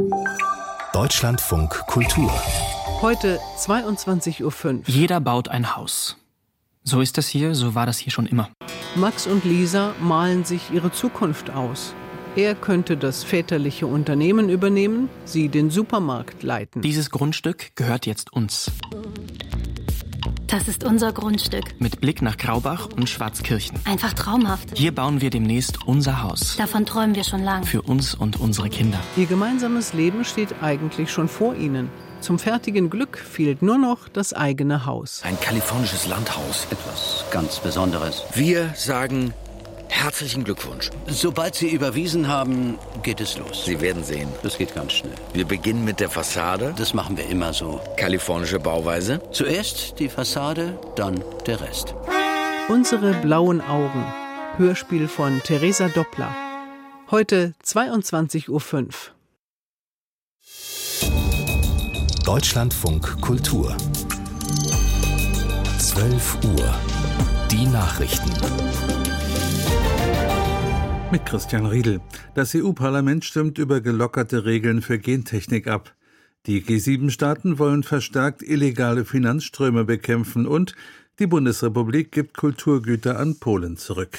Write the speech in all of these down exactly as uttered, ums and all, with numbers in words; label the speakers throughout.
Speaker 1: Deutschlandfunk Kultur.
Speaker 2: Heute zweiundzwanzig Uhr fünf.
Speaker 3: Jeder baut ein Haus. So ist das hier, so war das hier schon immer.
Speaker 2: Max und Lisa malen sich ihre Zukunft aus. Er könnte das väterliche Unternehmen übernehmen, sie den Supermarkt leiten.
Speaker 3: Dieses Grundstück gehört jetzt uns.
Speaker 4: Das ist unser Grundstück.
Speaker 3: Mit Blick nach Graubach und Schwarzkirchen.
Speaker 4: Einfach traumhaft.
Speaker 3: Hier bauen wir demnächst unser Haus.
Speaker 4: Davon träumen wir schon lang.
Speaker 3: Für uns und unsere Kinder.
Speaker 2: Ihr gemeinsames Leben steht eigentlich schon vor ihnen. Zum fertigen Glück fehlt nur noch das eigene Haus.
Speaker 5: Ein kalifornisches Landhaus.
Speaker 6: Etwas ganz Besonderes.
Speaker 5: Wir sagen herzlichen Glückwunsch.
Speaker 6: Sobald Sie überwiesen haben, geht es los.
Speaker 5: Sie werden sehen.
Speaker 6: Das geht ganz schnell.
Speaker 5: Wir beginnen mit der Fassade.
Speaker 6: Das machen wir immer so.
Speaker 5: Kalifornische Bauweise.
Speaker 6: Zuerst die Fassade, dann der Rest.
Speaker 2: Unsere blauen Augen. Hörspiel von Theresa Doppler. Heute zweiundzwanzig Uhr fünf.
Speaker 1: Deutschlandfunk Kultur. zwölf Uhr. Die Nachrichten.
Speaker 7: Mit Christian Riedel. Das E U-Parlament stimmt über gelockerte Regeln für Gentechnik ab. Die G sieben Staaten wollen verstärkt illegale Finanzströme bekämpfen und die Bundesrepublik gibt Kulturgüter an Polen zurück.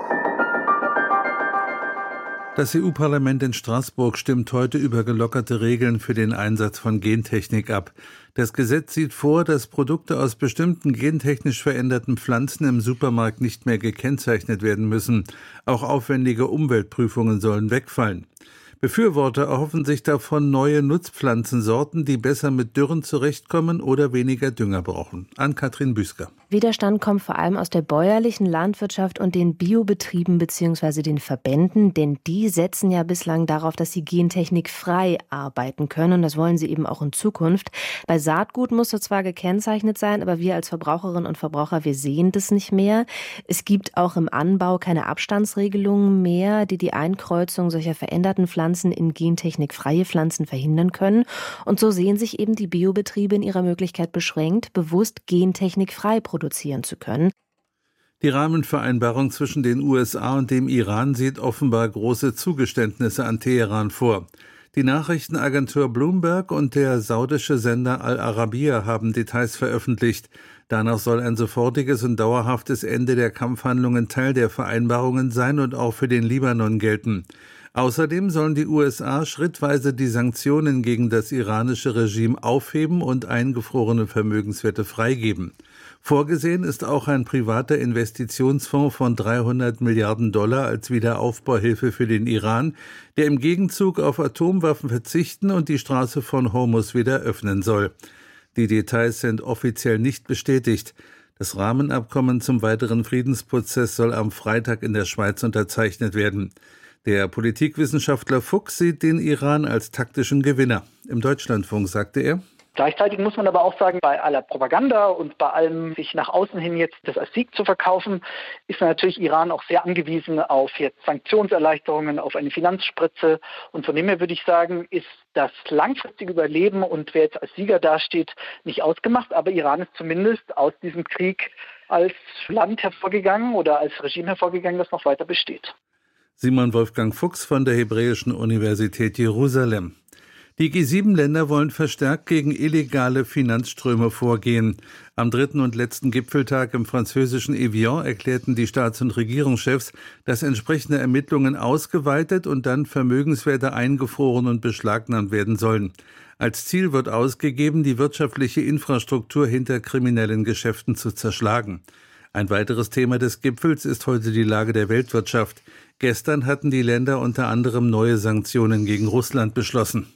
Speaker 7: Das E U-Parlament in Straßburg stimmt heute über gelockerte Regeln für den Einsatz von Gentechnik ab. Das Gesetz sieht vor, dass Produkte aus bestimmten gentechnisch veränderten Pflanzen im Supermarkt nicht mehr gekennzeichnet werden müssen. Auch aufwendige Umweltprüfungen sollen wegfallen. Befürworter erhoffen sich davon neue Nutzpflanzensorten, die besser mit Dürren zurechtkommen oder weniger Dünger brauchen. Ann-Kathrin Büsker.
Speaker 8: Widerstand kommt vor allem aus der bäuerlichen Landwirtschaft und den Biobetrieben bzw. den Verbänden, denn die setzen ja bislang darauf, dass sie gentechnikfrei arbeiten können und das wollen sie eben auch in Zukunft. Bei Saatgut muss es zwar gekennzeichnet sein, aber wir als Verbraucherinnen und Verbraucher, wir sehen das nicht mehr. Es gibt auch im Anbau keine Abstandsregelungen mehr, die die Einkreuzung solcher veränderten Pflanzen in gentechnikfreie Pflanzen verhindern können. Und so sehen sich eben die Biobetriebe in ihrer Möglichkeit beschränkt, bewusst gentechnikfrei produzieren zu können.
Speaker 7: Die Rahmenvereinbarung zwischen den U S A und dem Iran sieht offenbar große Zugeständnisse an Teheran vor. Die Nachrichtenagentur Bloomberg und der saudische Sender Al Arabiya haben Details veröffentlicht. Danach soll ein sofortiges und dauerhaftes Ende der Kampfhandlungen Teil der Vereinbarungen sein und auch für den Libanon gelten. Außerdem sollen die U S A schrittweise die Sanktionen gegen das iranische Regime aufheben und eingefrorene Vermögenswerte freigeben. Vorgesehen ist auch ein privater Investitionsfonds von dreihundert Milliarden Dollar als Wiederaufbauhilfe für den Iran, der im Gegenzug auf Atomwaffen verzichten und die Straße von Hormuz wieder öffnen soll. Die Details sind offiziell nicht bestätigt. Das Rahmenabkommen zum weiteren Friedensprozess soll am Freitag in der Schweiz unterzeichnet werden. Der Politikwissenschaftler Fuchs sieht den Iran als taktischen Gewinner. Im Deutschlandfunk sagte er:
Speaker 9: Gleichzeitig muss man aber auch sagen, bei aller Propaganda und bei allem sich nach außen hin jetzt das als Sieg zu verkaufen, ist natürlich Iran auch sehr angewiesen auf jetzt Sanktionserleichterungen, auf eine Finanzspritze. Und von dem her würde ich sagen, ist das langfristige Überleben und wer jetzt als Sieger dasteht, nicht ausgemacht. Aber Iran ist zumindest aus diesem Krieg als Land hervorgegangen oder als Regime hervorgegangen, das noch weiter besteht.
Speaker 7: Simon Wolfgang Fuchs von der Hebräischen Universität Jerusalem. Die G sieben Länder wollen verstärkt gegen illegale Finanzströme vorgehen. Am dritten und letzten Gipfeltag im französischen Evian erklärten die Staats- und Regierungschefs, dass entsprechende Ermittlungen ausgeweitet und dann Vermögenswerte eingefroren und beschlagnahmt werden sollen. Als Ziel wird ausgegeben, die wirtschaftliche Infrastruktur hinter kriminellen Geschäften zu zerschlagen. Ein weiteres Thema des Gipfels ist heute die Lage der Weltwirtschaft. Gestern hatten die Länder unter anderem neue Sanktionen gegen Russland beschlossen.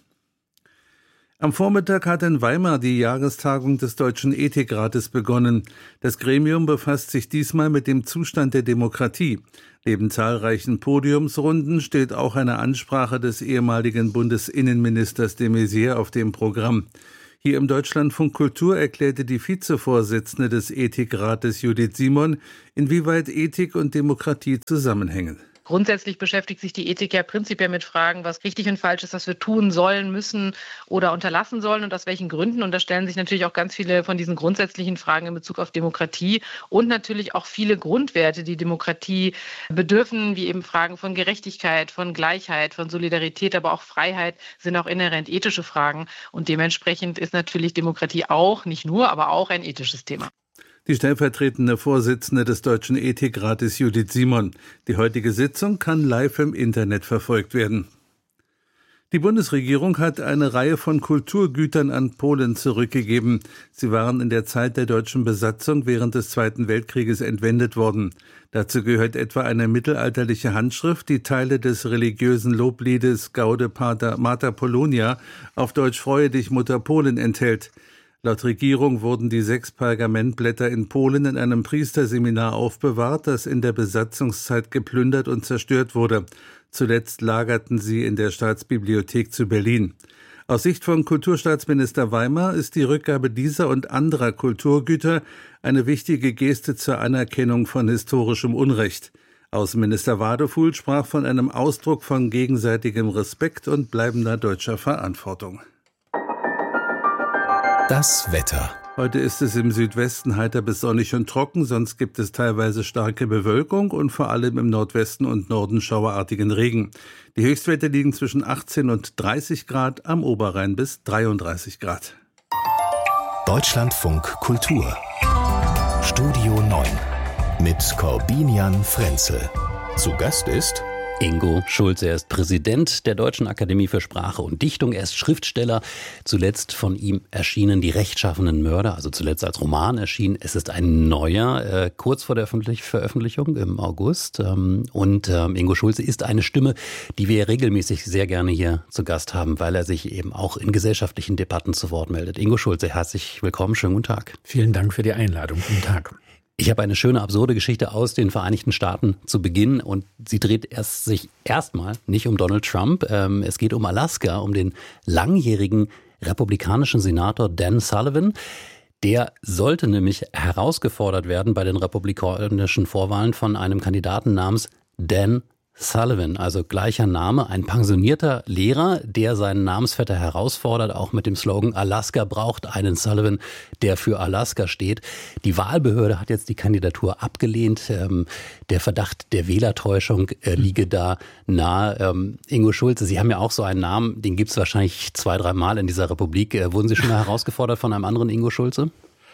Speaker 7: Am Vormittag hat in Weimar die Jahrestagung des Deutschen Ethikrates begonnen. Das Gremium befasst sich diesmal mit dem Zustand der Demokratie. Neben zahlreichen Podiumsrunden steht auch eine Ansprache des ehemaligen Bundesinnenministers de Maizière auf dem Programm. Hier im Deutschlandfunk Kultur erklärte die Vizevorsitzende des Ethikrates Judith Simon, inwieweit Ethik und Demokratie zusammenhängen.
Speaker 10: Grundsätzlich beschäftigt sich die Ethik ja prinzipiell mit Fragen, was richtig und falsch ist, was wir tun sollen, müssen oder unterlassen sollen und aus welchen Gründen. Und da stellen sich natürlich auch ganz viele von diesen grundsätzlichen Fragen in Bezug auf Demokratie und natürlich auch viele Grundwerte, die Demokratie bedürfen, wie eben Fragen von Gerechtigkeit, von Gleichheit, von Solidarität, aber auch Freiheit sind auch inhärent ethische Fragen. Und dementsprechend ist natürlich Demokratie auch, nicht nur, aber auch ein ethisches Thema.
Speaker 7: Die stellvertretende Vorsitzende des Deutschen Ethikrates Judith Simon. Die heutige Sitzung kann live im Internet verfolgt werden. Die Bundesregierung hat eine Reihe von Kulturgütern an Polen zurückgegeben. Sie waren in der Zeit der deutschen Besatzung während des Zweiten Weltkrieges entwendet worden. Dazu gehört etwa eine mittelalterliche Handschrift, die Teile des religiösen Lobliedes Gaude Pater Mater Polonia, auf Deutsch Freue dich Mutter Polen, enthält. Laut Regierung wurden die sechs Pergamentblätter in Polen in einem Priesterseminar aufbewahrt, das in der Besatzungszeit geplündert und zerstört wurde. Zuletzt lagerten sie in der Staatsbibliothek zu Berlin. Aus Sicht von Kulturstaatsminister Weimar ist die Rückgabe dieser und anderer Kulturgüter eine wichtige Geste zur Anerkennung von historischem Unrecht. Außenminister Wadefuhl sprach von einem Ausdruck von gegenseitigem Respekt und bleibender deutscher Verantwortung.
Speaker 1: Das Wetter.
Speaker 7: Heute ist es im Südwesten heiter bis sonnig und trocken, sonst gibt es teilweise starke Bewölkung und vor allem im Nordwesten und Norden schauerartigen Regen. Die Höchstwerte liegen zwischen achtzehn und dreißig Grad, am Oberrhein bis dreiunddreißig Grad.
Speaker 1: Deutschlandfunk Kultur. Studio neun mit Corbinian Frenzel. Zu Gast ist
Speaker 11: Ingo Schulze. Er ist Präsident der Deutschen Akademie für Sprache und Dichtung. Er ist Schriftsteller. Zuletzt von ihm erschienen Die rechtschaffenen Mörder, also zuletzt als Roman erschienen. Es ist ein neuer, äh, kurz vor der Veröffentlichung im August. Ähm, und ähm, Ingo Schulze ist eine Stimme, die wir regelmäßig sehr gerne hier zu Gast haben, weil er sich eben auch in gesellschaftlichen Debatten zu Wort meldet. Ingo Schulze, herzlich willkommen. Schönen guten Tag.
Speaker 12: Vielen Dank für die Einladung. Guten Tag.
Speaker 11: Ich habe eine schöne, absurde Geschichte aus den Vereinigten Staaten zu Beginn und sie dreht erst sich erstmal nicht um Donald Trump. Ähm, es geht um Alaska, um den langjährigen republikanischen Senator Dan Sullivan. Der sollte nämlich herausgefordert werden bei den republikanischen Vorwahlen von einem Kandidaten namens Dan Sullivan, also gleicher Name, ein pensionierter Lehrer, der seinen Namensvetter herausfordert, auch mit dem Slogan Alaska braucht einen Sullivan, der für Alaska steht. Die Wahlbehörde hat jetzt die Kandidatur abgelehnt. Ähm, der Verdacht der Wählertäuschung äh, liege da nahe. Ähm, Ingo Schulze, Sie haben ja auch so einen Namen, den gibt es wahrscheinlich zwei, drei Mal in dieser Republik. Äh, wurden Sie schon mal herausgefordert von einem anderen Ingo Schulze?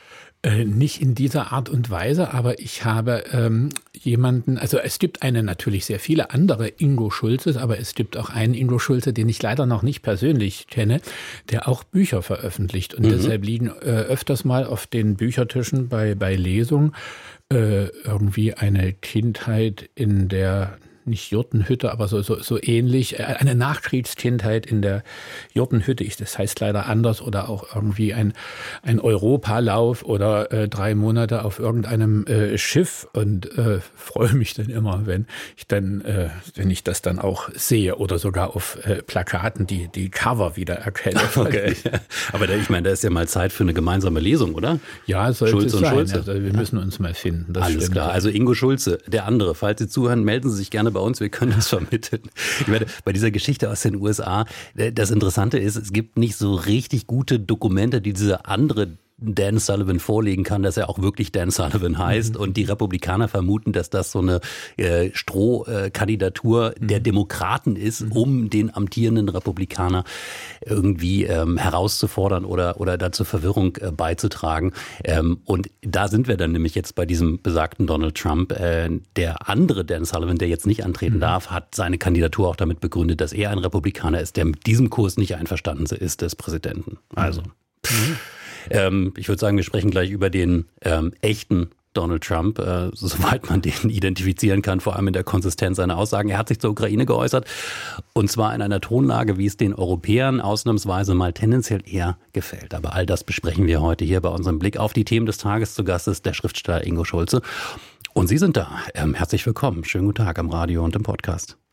Speaker 12: Nicht in dieser Art und Weise, aber ich habe ähm, jemanden, also es gibt eine natürlich sehr viele andere Ingo Schulzes, aber es gibt auch einen Ingo Schulze, den ich leider noch nicht persönlich kenne, der auch Bücher veröffentlicht. Und mhm. deshalb liegen äh, öfters mal auf den Büchertischen bei, bei Lesungen äh, irgendwie eine Kindheit in der nicht Jurtenhütte, aber so, so, so ähnlich, eine Nachkriegskindheit in der Jurtenhütte, ich, das heißt leider anders, oder auch irgendwie ein, ein Europalauf oder äh, drei Monate auf irgendeinem äh, Schiff und äh, freue mich dann immer, wenn ich dann, äh, wenn ich das dann auch sehe oder sogar auf äh, Plakaten die, die Cover wieder erkenne.
Speaker 11: Okay. Aber da, ich meine, da ist ja mal Zeit für eine gemeinsame Lesung, oder?
Speaker 12: Ja, sollte
Speaker 11: Schulze
Speaker 12: es
Speaker 11: und
Speaker 12: sein.
Speaker 11: Schulze.
Speaker 12: Also wir müssen uns mal finden. Das
Speaker 11: Alles
Speaker 12: stimmt.
Speaker 11: klar. Also Ingo Schulze, der andere. Falls Sie zuhören, melden Sie sich gerne bei uns, wir können das vermitteln. Ich meine, bei dieser Geschichte aus den U S A, das Interessante ist, es gibt nicht so richtig gute Dokumente, die diese andere Dan Sullivan vorlegen kann, dass er auch wirklich Dan Sullivan heißt. Mhm. Und die Republikaner vermuten, dass das so eine äh, Strohkandidatur mhm. der Demokraten ist, mhm. um den amtierenden Republikaner irgendwie ähm, herauszufordern oder oder dazu Verwirrung äh, beizutragen. Ähm, und da sind wir dann nämlich jetzt bei diesem besagten Donald Trump. Äh, der andere Dan Sullivan, der jetzt nicht antreten mhm. darf, hat seine Kandidatur auch damit begründet, dass er ein Republikaner ist, der mit diesem Kurs nicht einverstanden ist des Präsidenten. Also mhm. Ähm, ich würde sagen, wir sprechen gleich über den ähm, echten Donald Trump, äh, soweit man den identifizieren kann, vor allem in der Konsistenz seiner Aussagen. Er hat sich zur Ukraine geäußert und zwar in einer Tonlage, wie es den Europäern ausnahmsweise mal tendenziell eher gefällt. Aber all das besprechen wir heute hier bei unserem Blick auf die Themen des Tages. Zu Gast ist der Schriftsteller Ingo Schulze und Sie sind da. Ähm, herzlich willkommen. Schönen guten Tag am Radio und im Podcast.